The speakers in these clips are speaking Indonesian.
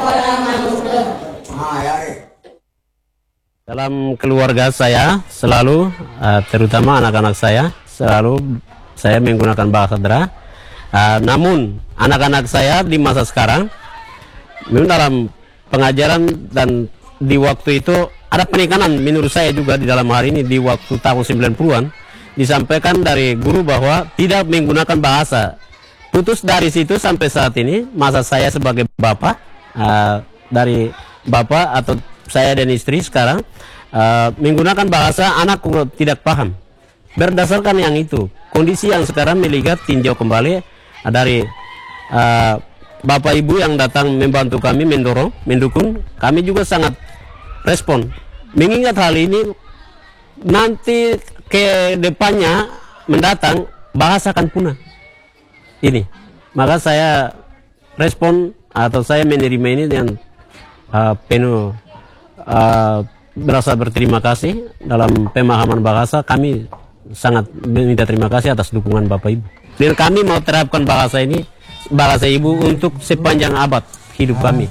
Dalam keluarga saya selalu, terutama anak-anak saya, selalu saya menggunakan bahasa Dra. Namun anak-anak saya di masa sekarang, memang dalam pengajaran dan di waktu itu ada penekanan menurut saya juga di dalam hari ini di waktu tahun 90-an disampaikan dari guru bahwa tidak menggunakan bahasa. Putus dari situ sampai saat ini masa saya sebagai bapak, dari bapak atau saya dan istri sekarang menggunakan bahasa anak tidak paham. Berdasarkan yang itu, kondisi yang sekarang melihat tinjau kembali dari bapak ibu yang datang membantu kami, mendukung, kami juga sangat respon. Mengingat hal ini, nanti ke depannya mendatang bahasa akan punah. Ini, maka saya respon atau saya menerima ini dengan penuh berasa berterima kasih. Dalam pemahaman bahasa kami sangat meminta terima kasih atas dukungan Bapak Ibu. Dan kami mau terapkan bahasa ini, bahasa Ibu untuk sepanjang abad hidup kami.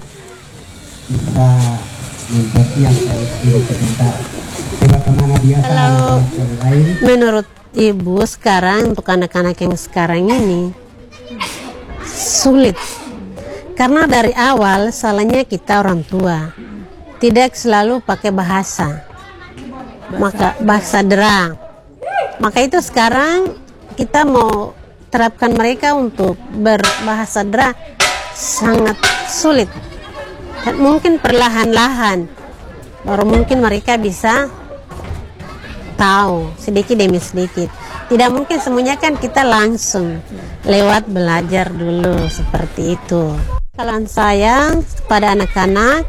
Kalau menurut Ibu sekarang untuk anak-anak yang sekarang ini sulit, karena dari awal salahnya kita orang tua tidak selalu pakai bahasa, maka bahasa Dra. Maka itu sekarang kita mau terapkan mereka untuk berbahasa Dra sangat sulit. Dan mungkin perlahan-lahan baru mungkin mereka bisa tahu sedikit demi sedikit. Tidak mungkin semuanya kan kita langsung lewat belajar dulu seperti itu. Kalau saya pada anak-anak,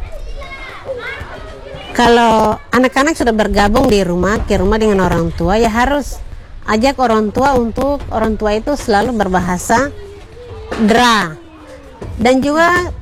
kalau anak-anak sudah bergabung di rumah, ke rumah dengan orang tua, ya harus ajak orang tua untuk orang tua itu selalu berbahasa Dra. Dan juga